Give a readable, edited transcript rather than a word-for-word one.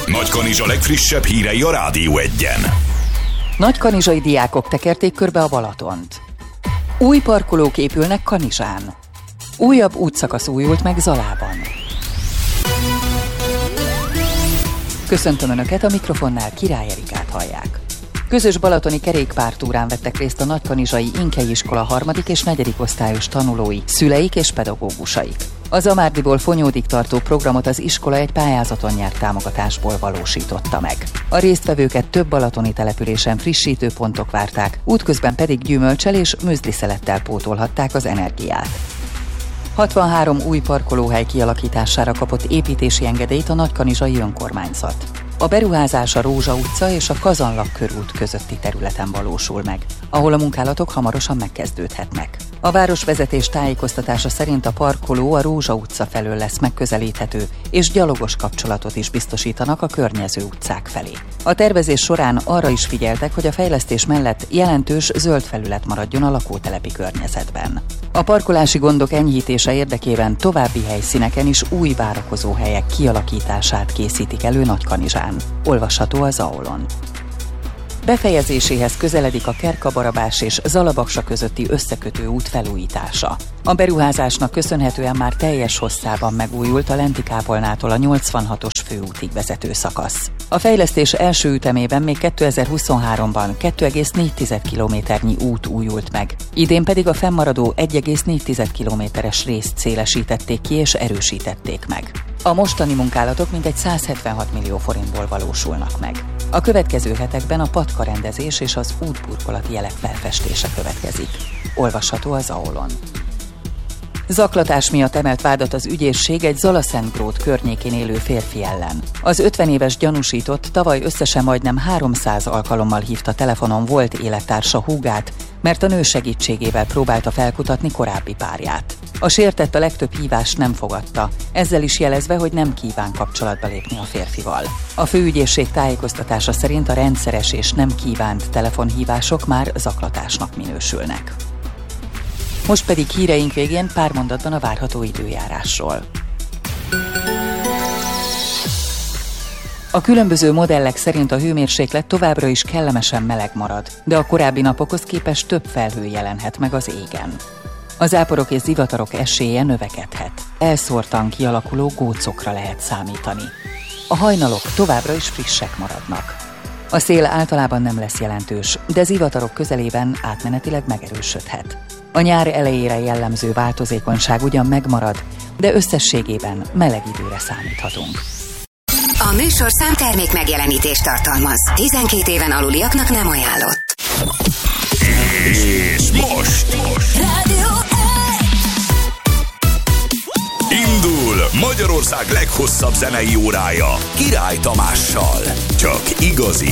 Nagykanizsa legfrissebb hírei a Rádió Egyen. Nagykanizsai diákok tekerték körbe a Balatont. Új parkolók épülnek Kanizsán. Újabb útszakasz újult meg Zalában. Köszöntöm Önöket, a mikrofonnál Király Erikát hallják. Közös balatoni kerékpártúrán vettek részt a nagykanizsai Inkei iskola 3. és 4. osztályos tanulói, szüleik és pedagógusaik. A Zamárdiból Fonyódig tartó programot az iskola egy pályázaton nyert támogatásból valósította meg. A résztvevőket több balatoni településen frissítőpontok várták, útközben pedig gyümölccsel és műzliszelettel pótolhatták az energiát. 63 új parkolóhely kialakítására kapott építési engedélyt a nagykanizsai önkormányzat. A beruházás a Rózsa utca és a Kazanlak körút közötti területen valósul meg, ahol a munkálatok hamarosan megkezdődhetnek. A városvezetés tájékoztatása szerint a parkoló a Rózsa utca felől lesz megközelíthető, és gyalogos kapcsolatot is biztosítanak a környező utcák felé. A tervezés során arra is figyeltek, hogy a fejlesztés mellett jelentős zöld felület maradjon a lakótelepi környezetben. A parkolási gondok enyhítése érdekében további helyszíneken is új várakozóhelyek kialakítását készítik elő Nagykanizsán. Olvasható az AOL-on. Befejezéséhez közeledik a Kerka-Barabás és Zalabaksa közötti összekötő út felújítása. A beruházásnak köszönhetően már teljes hosszában megújult a Lenti kápolnától a 86-os főútig vezető szakasz. A fejlesztés első ütemében még 2023-ban 2,4 kilométernyi út újult meg, idén pedig a fennmaradó 1,4 kilométeres részt szélesítették ki és erősítették meg. A mostani munkálatok mintegy 176 millió forintból valósulnak meg. A következő hetekben a patkarendezés és az útburkolati jelek felfestése következik. Olvasható az AOL-on. Zaklatás miatt emelt vádat az ügyészség egy Zalaszentgrót környékén élő férfi ellen. Az 50 éves gyanúsított tavaly összesen majdnem 300 alkalommal hívta telefonon volt élettársa húgát, mert a nő segítségével próbálta felkutatni korábbi párját. A sértett a legtöbb hívást nem fogadta, ezzel is jelezve, hogy nem kíván kapcsolatba lépni a férfival. A főügyészség tájékoztatása szerint a rendszeres és nem kívánt telefonhívások már zaklatásnak minősülnek. Most pedig híreink végén pár mondatban a várható időjárásról. A különböző modellek szerint a hőmérséklet továbbra is kellemesen meleg marad, de a korábbi napokhoz képest több felhő jelenhet meg az égen. A záporok és zivatarok esélye növekedhet. Elszórtan kialakuló gócokra lehet számítani. A hajnalok továbbra is frissek maradnak. A szél általában nem lesz jelentős, de zivatarok közelében átmenetileg megerősödhet. A nyár elejére jellemző változékonyság ugyan megmarad, de összességében meleg időre számíthatunk. A műsorszám termék megjelenítést tartalmaz. 12 éven aluliaknak nem ajánlott. És most Rádió indul Magyarország leghosszabb zenei órája Király Tamással. Csak igazi